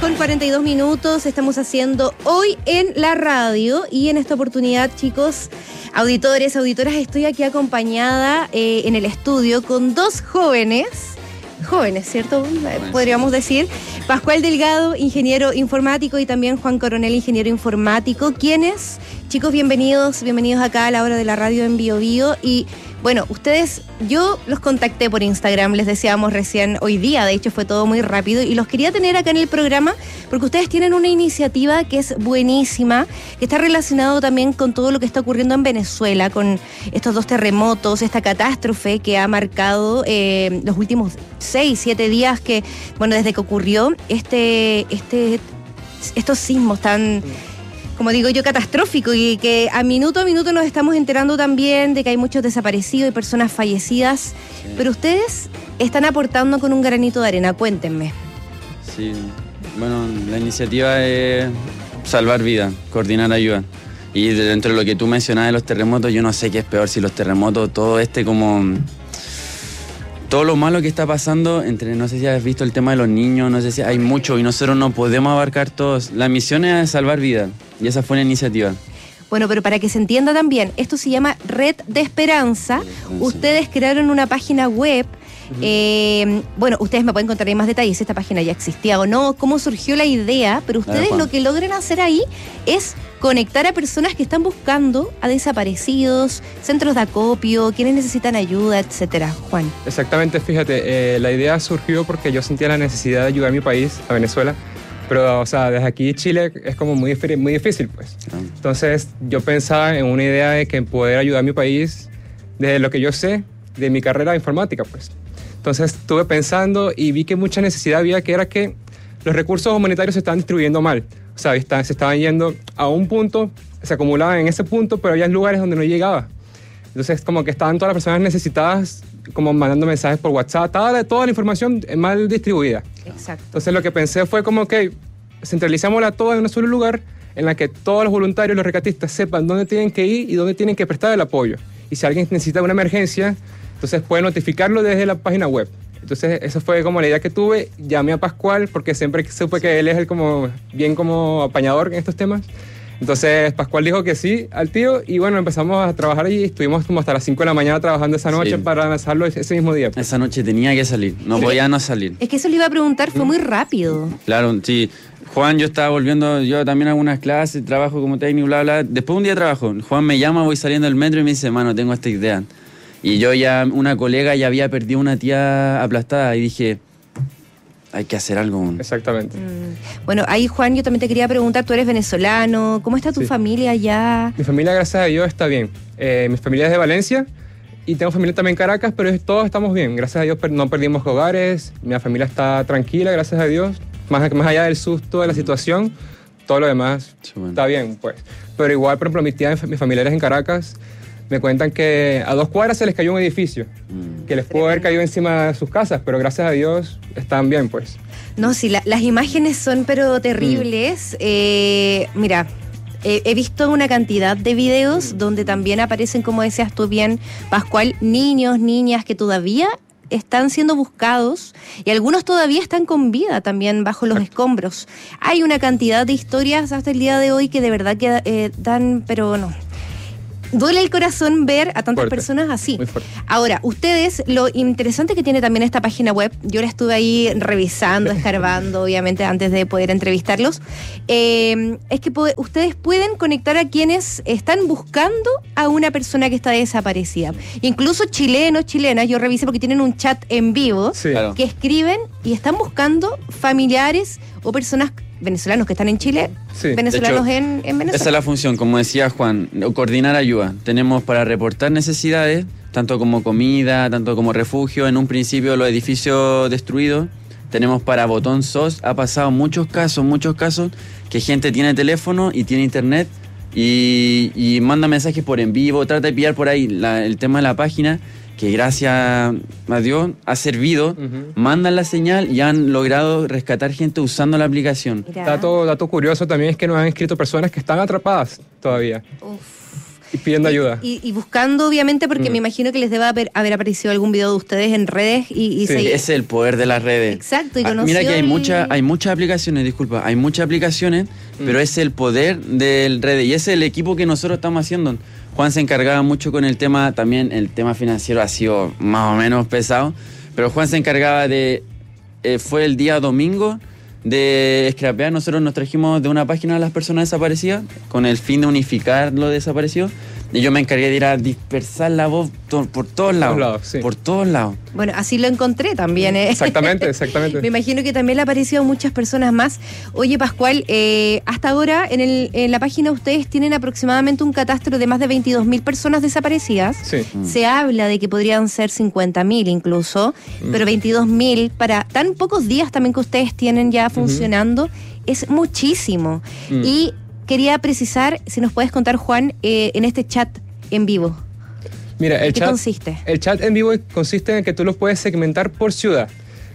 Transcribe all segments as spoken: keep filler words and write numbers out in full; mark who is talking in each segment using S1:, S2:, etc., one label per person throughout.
S1: con cuarenta y dos minutos, estamos haciendo Hoy en la Radio y en esta oportunidad, chicos, auditores, auditoras, estoy aquí acompañada eh, en el estudio con dos jóvenes, jóvenes, ¿cierto? Bueno, podríamos decir, Pascual Delgado, ingeniero informático, y también Juan Coronel, ingeniero informático, quienes, chicos, bienvenidos, bienvenidos acá a la hora de la radio en Bio Bio. Y bueno, ustedes, yo los contacté por Instagram, les decíamos recién hoy día, de hecho fue todo muy rápido, y los quería tener acá en el programa porque ustedes tienen una iniciativa que es buenísima, que está relacionado también con todo lo que está ocurriendo en Venezuela, con estos dos terremotos, esta catástrofe que ha marcado eh, los últimos seis, siete días que, bueno, desde que ocurrió este, este, estos sismos tan, como digo yo, catastrófico, y que a minuto a minuto nos estamos enterando también de que hay muchos desaparecidos y personas fallecidas, sí. Pero ustedes están aportando con un granito de arena, cuéntenme.
S2: Sí, bueno, la iniciativa es salvar vidas, coordinar ayuda. Y dentro de lo que tú mencionabas de los terremotos, yo no sé qué es peor, si los terremotos, todo este como... Todo lo malo que está pasando, entre, no sé si has visto el tema de los niños, no sé si hay mucho y nosotros no podemos abarcar todos. La misión es salvar vidas y esa fue la iniciativa.
S1: Bueno, pero para que se entienda también, esto se llama Red de Esperanza. Sí. Ustedes crearon una página web. Uh-huh. Eh, bueno, ustedes me pueden contar ahí más detalles si esta página ya existía o no, cómo surgió la idea, pero ustedes lo que logran hacer ahí es conectar a personas que están buscando a desaparecidos, centros de acopio, quienes necesitan ayuda, etcétera. Juan.
S3: Exactamente, fíjate, eh, la idea surgió porque yo sentía la necesidad de ayudar a mi país, a Venezuela, pero, o sea, desde aquí Chile es como muy, muy difícil, pues. Ah. Entonces, yo pensaba en una idea de que poder ayudar a mi país desde lo que yo sé de mi carrera de informática, pues. Entonces, estuve pensando y vi que mucha necesidad había, que era que los recursos humanitarios se estaban distribuyendo mal. O sea, está, se estaban yendo a un punto, se acumulaban en ese punto, pero había lugares donde no llegaba. Entonces, como que estaban todas las personas necesitadas, como mandando mensajes por WhatsApp, toda, toda la información mal distribuida.
S1: Exacto.
S3: Entonces, lo que pensé fue como que centralizámosla toda en un solo lugar, en la que todos los voluntarios, los rescatistas, sepan dónde tienen que ir y dónde tienen que prestar el apoyo. Y si alguien necesita una emergencia, entonces puede notificarlo desde la página web. Entonces, esa fue como la idea que tuve. Llamé a Pascual porque siempre supe que él es el como, bien como apañador en estos temas. Entonces, Pascual dijo que sí al tío y bueno, empezamos a trabajar allí. Estuvimos como hasta las cinco de la mañana trabajando esa noche, sí, para lanzarlo ese mismo día.
S2: Esa noche tenía que salir, no podía no salir.
S1: Es que eso le iba a preguntar, fue muy rápido.
S2: Claro, sí. Juan, yo estaba volviendo, yo también hago unas clases, trabajo como técnico, bla, bla. Después de un día de trabajo, Juan me llama, voy saliendo del metro y me dice, mano, tengo esta idea. Y yo ya, una colega ya había perdido una tía aplastada y dije, hay que hacer algo.
S3: Exactamente.
S1: Mm. Bueno, ahí Juan, yo también te quería preguntar, tú eres venezolano, ¿cómo está tu sí. familia allá?
S3: Mi familia, gracias a Dios, está bien. Eh, mi familia es de Valencia y tengo familia también en Caracas, pero todos estamos bien. Gracias a Dios no perdimos hogares, mi familia está tranquila, gracias a Dios. Más, más allá del susto de la situación, todo lo demás sí, bueno. está bien, pues. Pero igual, por ejemplo, mis tías, mis familiares en Caracas, me cuentan que a dos cuadras se les cayó un edificio, mm. que les pudo haber caído encima de sus casas, pero gracias a Dios están bien, pues.
S1: No, sí, la, las imágenes son pero terribles. Mm. Eh, mira, eh, he visto una cantidad de videos mm. donde también aparecen, como decías tú bien, Pascual, niños, niñas que todavía están siendo buscados y algunos todavía están con vida también bajo los escombros. Hay una cantidad de historias hasta el día de hoy que de verdad que, eh, dan, pero no... Duele el corazón ver a tantas fuerte, personas así. Ahora, ustedes, lo interesante que tiene también esta página web, yo la estuve ahí revisando, escarbando, obviamente, antes de poder entrevistarlos, eh, es que po- ustedes pueden conectar a quienes están buscando a una persona que está desaparecida. Incluso chilenos, chilenas, yo revisé porque tienen un chat en vivo, sí, claro, que escriben y están buscando familiares o personas venezolanos que están en Chile, sí, venezolanos hecho, en, en Venezuela.
S2: Esa es la función, como decía Juan, coordinar ayuda. Tenemos para reportar necesidades, tanto como comida, tanto como refugio, en un principio los edificios destruidos. Tenemos para botón S O S, ha pasado muchos casos, muchos casos, que gente tiene teléfono y tiene internet y, y manda mensajes por en vivo, trata de pillar por ahí la, el tema de la página, que gracias a Dios ha servido, uh-huh. mandan la señal y han logrado rescatar gente usando la aplicación.
S3: Dato, dato curioso también es que nos han escrito personas que están atrapadas todavía.
S1: Uf.
S3: Y pidiendo ayuda.
S1: Y, y buscando, obviamente, porque mm. me imagino que les debe haber, haber aparecido algún video de ustedes en redes. y, y
S2: sí,
S1: se...
S2: ese es el poder de las redes.
S1: Exacto, y
S2: ah,
S1: conoció...
S2: Mira que hay,
S1: el...
S2: mucha, hay muchas aplicaciones, disculpa, hay muchas aplicaciones, mm. pero es el poder del redes. Y ese es el equipo que nosotros estamos haciendo. Juan se encargaba mucho con el tema, también el tema financiero ha sido más o menos pesado, pero Juan se encargaba de, eh, fue el día domingo de scrapear. Nosotros nos trajimos de una página a las personas desaparecidas con el fin de unificar lo desaparecido. Y yo me encargué de ir a dispersar la voz to- por todos lados. lados sí. Por todos lados.
S1: Bueno, así lo encontré también. ¿eh?
S3: Exactamente, exactamente.
S1: Me imagino que también le ha aparecido a muchas personas más. Oye, Pascual, eh, hasta ahora en, el, en la página ustedes tienen aproximadamente un catastro de más de veintidós mil personas desaparecidas.
S3: Sí.
S1: Mm. Se habla de que podrían ser cincuenta mil incluso, mm. pero veintidós mil para tan pocos días también que ustedes tienen ya funcionando, uh-huh. es muchísimo. Mm. Y quería precisar, si nos puedes contar, Juan, eh, en este chat en vivo.
S3: Mira, el
S1: ¿Qué
S3: chat,
S1: consiste?
S3: El chat en vivo consiste en que tú lo puedes segmentar por ciudad.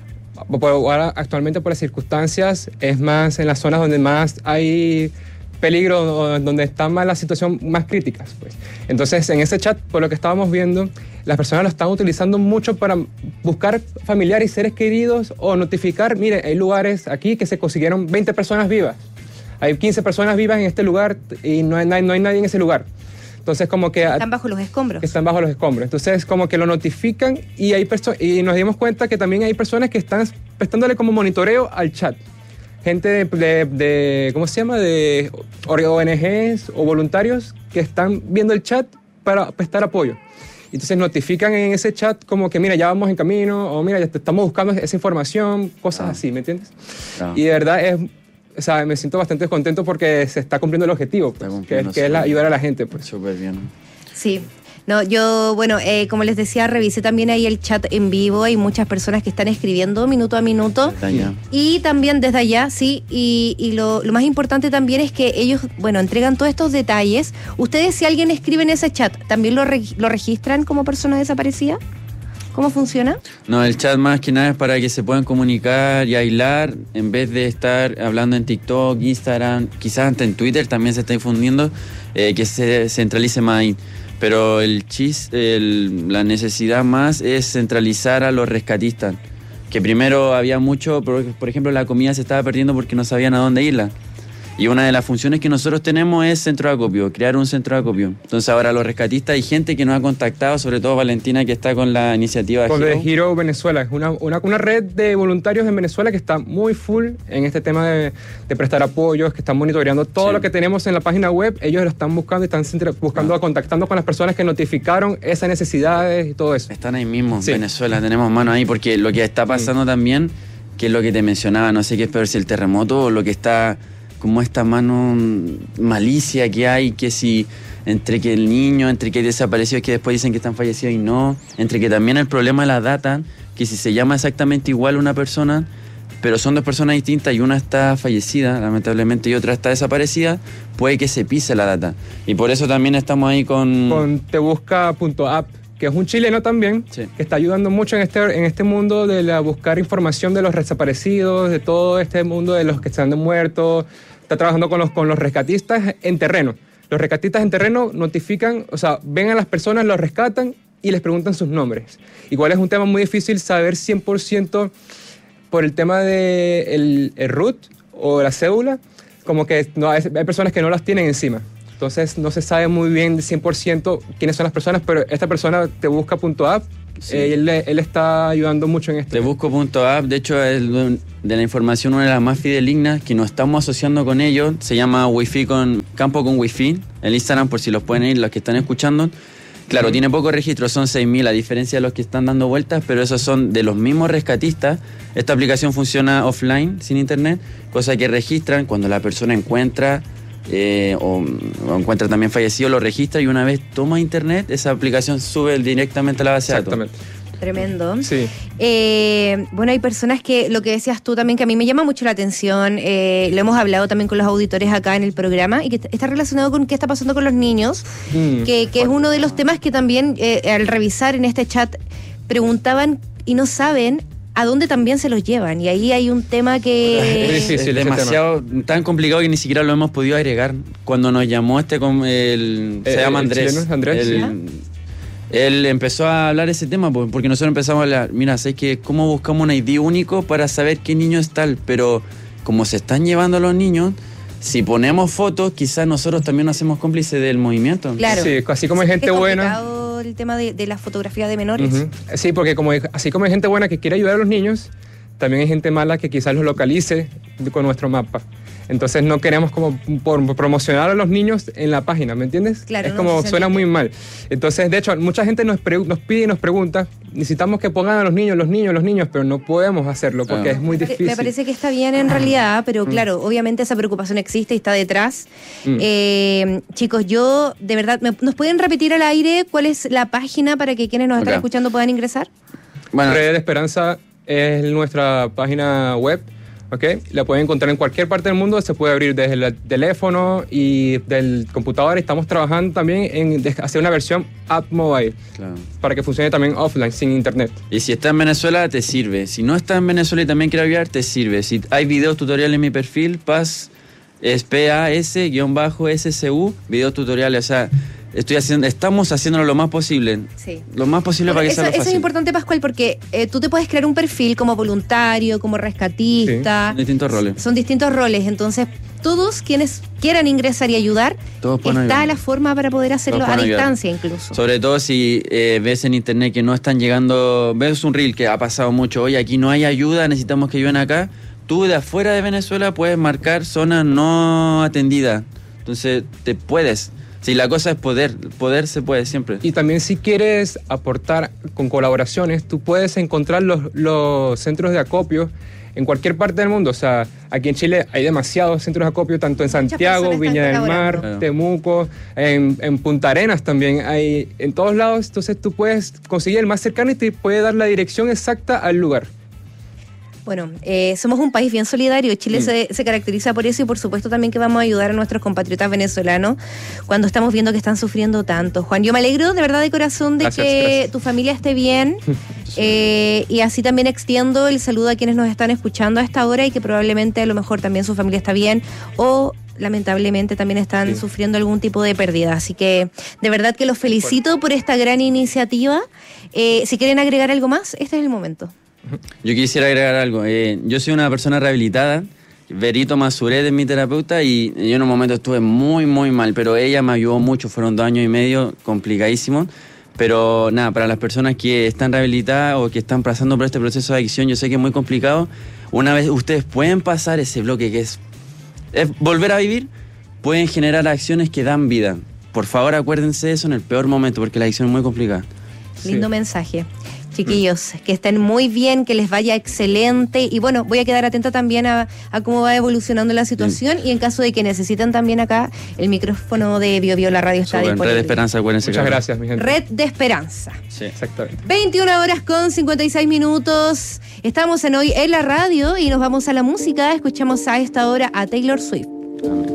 S3: Ahora, actualmente, por las circunstancias, es más en las zonas donde más hay peligro, o donde está más la situación más crítica. Pues. Entonces, en ese chat, por lo que estábamos viendo, las personas lo están utilizando mucho para buscar familiares y seres queridos o notificar, mire, hay lugares aquí que se consiguieron veinte personas vivas. Hay quince personas vivas en este lugar y no hay, no hay nadie en ese lugar. Entonces, como que...
S1: Están bajo los escombros.
S3: Están bajo los escombros. Entonces, como que lo notifican y, hay perso- y nos dimos cuenta que también hay personas que están prestándole como monitoreo al chat. Gente de, de, de ¿cómo se llama? De O N Ges o voluntarios que están viendo el chat para prestar apoyo. Entonces notifican en ese chat como que, mira, ya vamos en camino, o mira, ya te estamos buscando esa información, cosas ah. así, ¿me entiendes? Ah. Y de verdad es... O sea, me siento bastante contento porque se está cumpliendo el objetivo, pues, cumpliendo que, que es la, ayudar a la gente. Pues.
S2: Súper bien.
S1: Sí. No, yo, bueno, eh, como les decía, revisé también ahí el chat en vivo. Hay muchas personas que están escribiendo minuto a minuto.
S2: Desde allá.
S1: Y también desde allá, sí. Y, y lo, lo más importante también es que ellos, bueno, entregan todos estos detalles. Ustedes, si alguien escribe en ese chat, ¿también lo, re, lo registran como persona desaparecida? ¿Cómo funciona?
S2: No, el chat más que nada es para que se puedan comunicar y aislar en vez de estar hablando en TikTok, Instagram, quizás hasta en Twitter también se está difundiendo, eh, que se centralice más ahí. Pero el chis, el, la necesidad más es centralizar a los rescatistas. Que primero había mucho, por, por ejemplo, la comida se estaba perdiendo porque no sabían a dónde irla. Y una de las funciones que nosotros tenemos es centro de acopio, crear un centro de acopio. Entonces ahora los rescatistas y gente que nos ha contactado, sobre todo Valentina, que está con la iniciativa
S3: con
S2: Hero.
S3: de Hero Venezuela, es una, una, una red de voluntarios en Venezuela que está muy full en este tema de, de prestar apoyos, que están monitoreando todo sí. lo que tenemos en la página web. Ellos lo están buscando y están buscando, ah. contactando con las personas que notificaron esas necesidades y todo eso.
S2: Están ahí mismo, sí. Venezuela, tenemos mano ahí, porque lo que está pasando mm. también, que es lo que te mencionaba, no sé qué es peor, si el terremoto o lo que está... como esta mano malicia que hay, que si entre que el niño, entre que hay desaparecidos que después dicen que están fallecidos y no, entre que también el problema de la data, que si se llama exactamente igual una persona, pero son dos personas distintas y una está fallecida, lamentablemente, y otra está desaparecida, puede que se pise la data. Y por eso también estamos ahí con...
S3: Con tebusca punto app, que es un chileno también, sí. que está ayudando mucho en este, en este mundo de la, buscar información de los desaparecidos, de todo este mundo de los que están muertos. Está trabajando con los, con los rescatistas en terreno. Los rescatistas en terreno notifican, o sea, ven a las personas, los rescatan y les preguntan sus nombres. Igual es un tema muy difícil saber cien por ciento por el tema del de R U T o la cédula, como que no, hay, hay personas que no las tienen encima. Entonces no se sabe muy bien de cien por ciento quiénes son las personas, pero esta persona tebusca punto app, sí. eh, él, él está ayudando mucho en esto.
S2: tebusca punto app, de hecho, es de la información una de las más fidedignas, que nos estamos asociando con ellos. Se llama Wi-Fi con Campo con Wi-Fi, el Instagram, por si los pueden ir, los que están escuchando. Claro, uh-huh. tiene poco registro, son seis mil, a diferencia de los que están dando vueltas, pero esos son de los mismos rescatistas. Esta aplicación funciona offline, sin internet, cosa que registran cuando la persona encuentra... Eh, o, o encuentra también fallecido, lo registra y una vez toma internet, esa aplicación sube directamente a la base de datos.
S3: Exactamente.
S1: Tremendo.
S3: Sí.
S1: Eh, bueno, hay personas que, lo que decías tú también, que a mí me llama mucho la atención, eh, lo hemos hablado también con los auditores acá en el programa, y que está relacionado con qué está pasando con los niños, mm. que, que es uno de los temas que también, eh, al revisar en este chat, preguntaban y no saben a dónde también se los llevan. Y ahí hay un tema que...
S3: Es difícil,
S2: es demasiado, tan complicado que ni siquiera lo hemos podido agregar. Cuando nos llamó este, com- el, se
S3: Eh,
S2: llama
S3: el
S2: Andrés.
S3: chileno, Andrés.
S2: El- él empezó a hablar ese tema, pues, porque nosotros empezamos a hablar, mira, ¿sabes qué? ¿Cómo buscamos un I D único para saber qué niño es tal? Pero como se están llevando a los niños, si ponemos fotos, quizás nosotros también nos hacemos cómplices del movimiento.
S1: Claro.
S3: Sí, así como hay
S1: Es
S3: gente buena.
S1: complicado el tema de, de las fotografías de menores.
S3: Ujú. Sí, porque como hay- así como hay gente buena que quiere ayudar a los niños, también hay gente mala que quizás los localice con nuestro mapa. Entonces no queremos como por promocionar a los niños en la página, ¿me entiendes?
S1: Claro,
S3: es
S1: no,
S3: como
S1: sí se
S3: suena
S1: entiende.
S3: muy mal. Entonces, de hecho, mucha gente nos, pre- nos pide y nos pregunta, necesitamos que pongan a los niños, los niños, los niños, pero no podemos hacerlo porque
S2: Ah.
S3: es muy
S1: Me pare-
S3: difícil.
S1: Me parece que está bien en realidad, pero claro, obviamente esa preocupación existe y está detrás.
S3: Mm.
S1: Eh, chicos, yo de verdad, ¿me- ¿nos pueden repetir al aire cuál es la página para que quienes nos están
S2: Ok.
S1: escuchando puedan ingresar?
S2: Bueno,
S3: Red de Esperanza es nuestra página web, ¿ok? La pueden encontrar en cualquier parte del mundo, se puede abrir desde el teléfono y del computador. Estamos trabajando también en de- hacer una versión app mobile
S2: claro.
S3: para que funcione también offline, sin internet.
S2: Y si está en Venezuela, te sirve. Si no está en Venezuela y también quiere ayudar, te sirve. Si hay videos tutoriales en mi perfil, Paz es P A S S C U, videos tutoriales. O sea, estoy haciendo, estamos haciéndolo lo más posible.
S1: Sí.
S2: Lo más posible para que
S1: eso,
S2: sea lo
S1: eso
S2: fácil.
S1: es importante, Pascual, porque eh, tú te puedes crear un perfil como voluntario, como rescatista.
S2: Son distintos roles.
S1: Son distintos roles. Entonces, todos quienes quieran ingresar y ayudar,
S2: Todos pueden
S1: está
S2: ayudar.
S1: la forma para poder hacerlo
S2: Todos
S1: a
S2: pueden ayudar.
S1: distancia incluso.
S2: Sobre todo si eh, ves en internet que no están llegando, ves un reel que ha pasado mucho, oye, aquí no hay ayuda, necesitamos que ayuden acá. Tú de afuera de Venezuela puedes marcar zonas no atendidas. Entonces, te puedes. Si la cosa es poder, poder se puede siempre.
S3: Y también si quieres aportar con colaboraciones, tú puedes encontrar los, los centros de acopio en cualquier parte del mundo. O sea, aquí en Chile hay demasiados centros de acopio, tanto en
S1: Muchas
S3: Santiago,
S1: personas
S3: Viña
S1: están
S3: del Mar,
S1: colaborando.
S3: Temuco, en, en Punta Arenas también hay, en todos lados. Entonces tú puedes conseguir el más cercano y te puede dar la dirección exacta al lugar.
S1: Bueno, eh, somos un país bien solidario. Chile
S3: Mm.
S1: se, se caracteriza por eso y por supuesto también que vamos a ayudar a nuestros compatriotas venezolanos cuando estamos viendo que están sufriendo tanto. Juan, yo me alegro de verdad de corazón de
S3: Gracias,
S1: que
S3: gracias.
S1: tu familia esté bien eh, y así también extiendo el saludo a quienes nos están escuchando a esta hora y que probablemente a lo mejor también su familia está bien o lamentablemente también están
S3: Sí.
S1: sufriendo algún tipo de pérdida. Así que de verdad que los felicito por esta gran iniciativa. Eh, si quieren agregar algo más, este es el momento.
S2: Yo quisiera agregar algo. Eh, yo soy una persona rehabilitada. Berito Masuret es mi terapeuta y yo en un momento estuve muy, muy mal, pero ella me ayudó mucho. Fueron dos años y medio complicadísimos. Pero nada, para las personas que están rehabilitadas o que están pasando por este proceso de adicción, yo sé que es muy complicado. Una vez ustedes pueden pasar ese bloque que es, es volver a vivir, pueden generar acciones que dan vida. Por favor, acuérdense de eso en el peor momento, porque la adicción es muy complicada.
S1: Lindo
S3: Sí.
S1: mensaje. Chiquillos, que estén muy bien, que les vaya excelente. Y bueno, voy a quedar atenta también a, a cómo va evolucionando la situación. Y en caso de que necesiten también acá, el micrófono de Bio Bio, la radio está
S2: Sobre
S1: disponible.
S2: Red de Esperanza, acuérdense.
S3: Muchas
S2: que-
S3: gracias, mi gente.
S1: Red de Esperanza.
S2: Sí.
S3: Exactamente.
S1: veintiuna horas con cincuenta y seis minutos. Estamos en Hoy en la Radio y nos vamos a la música. Escuchamos a esta hora a Taylor Swift.
S2: Amén.